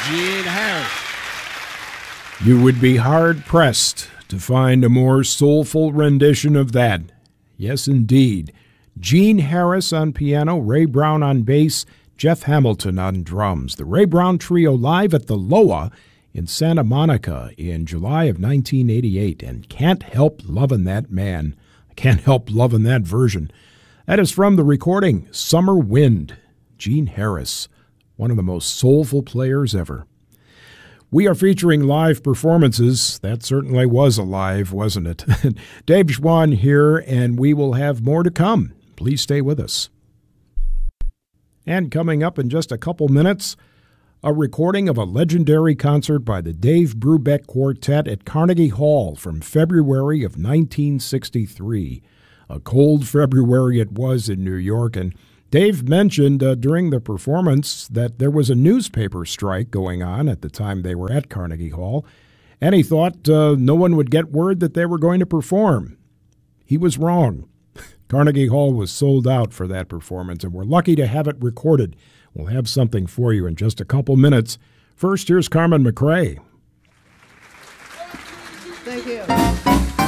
Gene Harris. You would be hard-pressed to find a more soulful rendition of that. Yes, indeed. Gene Harris on piano, Ray Brown on bass, Jeff Hamilton on drums. The Ray Brown Trio live at the Loa in Santa Monica in July of 1988. And can't help loving that man. I can't help loving that version. That is from the recording Summer Wind. Gene Harris, one of the most soulful players ever. We are featuring live performances. That certainly was a live, wasn't it? Dave Schwann here, and we will have more to come. Please stay with us. And coming up in just a couple minutes, a recording of a legendary concert by the Dave Brubeck Quartet at Carnegie Hall from February of 1963. A cold February it was in New York, and Dave mentioned during the performance that there was a newspaper strike going on at the time they were at Carnegie Hall, and he thought no one would get word that they were going to perform. He was wrong. Carnegie Hall was sold out for that performance, and we're lucky to have it recorded. We'll have something for you in just a couple minutes. First, here's Carmen McRae. Thank you.